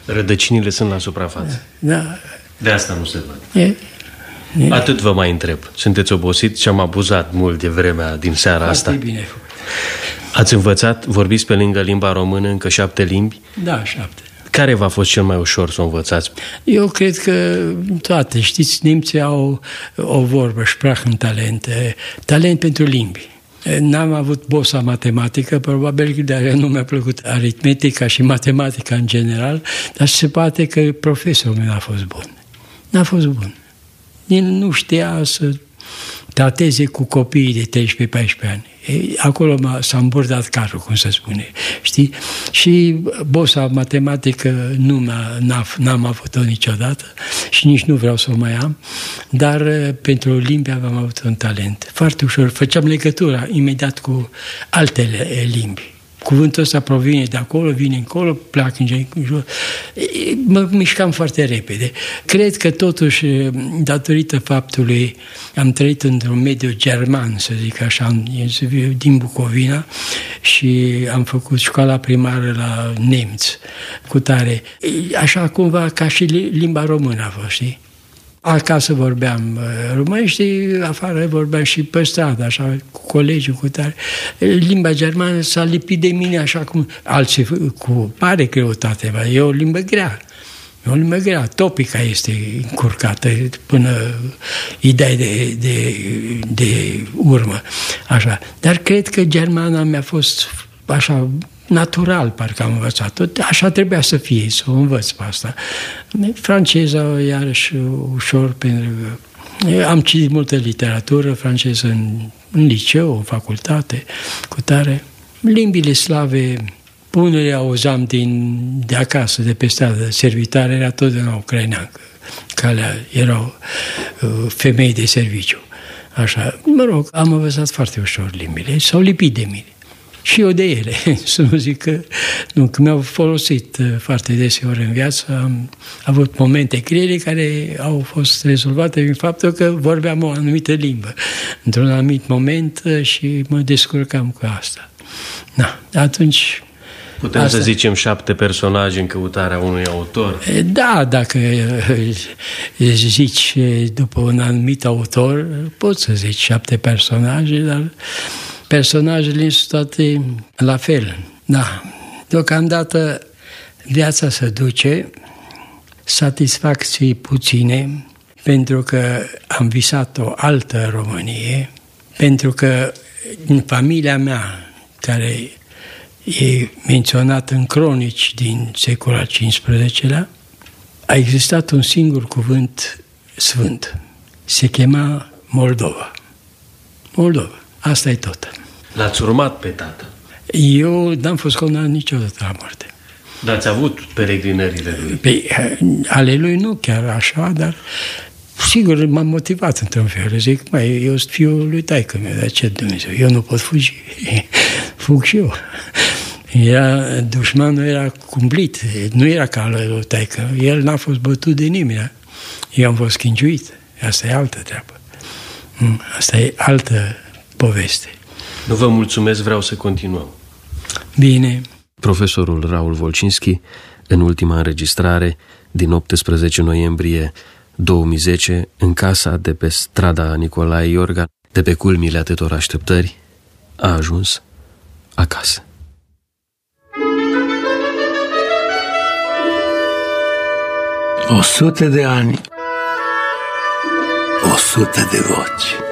Rădăcinile sunt la suprafață. Da. De asta nu se văd. Atât vă mai întreb. Sunteți obosit și am abuzat mult de vremea din seara Foarte asta. Bine făcut. Ați învățat, vorbiți pe lângă limba română încă 7 limbi? Da, 7. Care v-a fost cel mai ușor să o învățați? Eu cred că toate. Știți, nemții au o vorbă, Sprachentalent, talent pentru limbi. N-am avut bosa matematică, probabil că de-aia nu mi-a plăcut aritmetica și matematica în general, dar se poate că profesorul meu a fost bun. N-a fost bun. El nu știa să trateze cu copiii de 13-14 ani. Acolo s-a îmbordat carul, cum se spune. Știi? Și bosa matematică n-am avut-o niciodată și nici nu vreau să o mai am, dar pentru limbi am avut un talent. Foarte ușor. Făceam legătura imediat cu altele limbi. Cuvântul ăsta provine de acolo, vine încolo, pleacă în jos. Mă mișcam foarte repede. Cred că totuși, datorită faptului, am trăit într-un mediu german, să zic așa, din Bucovina, și am făcut școala primară la nemți, cu tare. Așa cumva ca și limba română a fost, știi? Acasă vorbeam românești, afară vorbeam și pe stradă, așa, cu colegii, cu tare. Limba germană s-a lipit de mine așa cum alții cu mare greutate. E o limbă grea. E o limbă grea. Topica este încurcată până ideea de urmă. Așa. Dar cred că germana mi-a fost așa natural, parcă am învățat. Așa trebuia să fie, să o învăț pe asta. Franceza, iarăși, ușor, pentru că am citit multă literatură franceză în liceu, în facultate, cu tare. Limbile slave, unele auzeam de acasă, de pe stradă, servitare era totdeauna ucraineancă, care erau femei de serviciu. Așa, mă rog, am învățat foarte ușor limbile, s-au lipit de mine. Și eu de ele, să nu zic că mi-au folosit foarte deseori în viață. Am avut momente grele care au fost rezolvate prin faptul că vorbeam o anumită limbă într-un anumit moment și mă descurcam cu asta. Da, atunci... Putem asta... să zicem 7 personaje în căutarea unui autor? Da, dacă zici după un anumit autor, poți să zici 7 personaje, dar... Personajele sunt toate la fel. Da. Deocamdată viața se duce, satisfacții puține, pentru că am visat o altă Românie, pentru că în familia mea, care e menționat în cronici din secolul al XV-lea, a existat un singur cuvânt sfânt. Se chema Moldova. Moldova. Asta e tot. L-ați urmat pe tată? Eu n-am fost condamnat niciodată la moarte. Dar ați avut peregrinările lui? Ale lui nu chiar așa, dar sigur m-am motivat într-un fel. Zic, eu sunt fiul lui taică-meu, dar ce Dumnezeu, eu nu pot fugi. Fug și eu. Dușmanul era cumplit, nu era ca lui taică. El n-a fost bătut de nimeni. Eu am fost chinciuit. Asta e altă treabă. Asta e altă poveste. Nu vă mulțumesc, vreau să continuăm. Bine. Profesorul Raul Volcinski, în ultima înregistrare din 18 noiembrie 2010, în casa de pe strada Nicolae Iorga, de pe culmile atâtor așteptări, a ajuns acasă. 100 de ani, 100 de voci.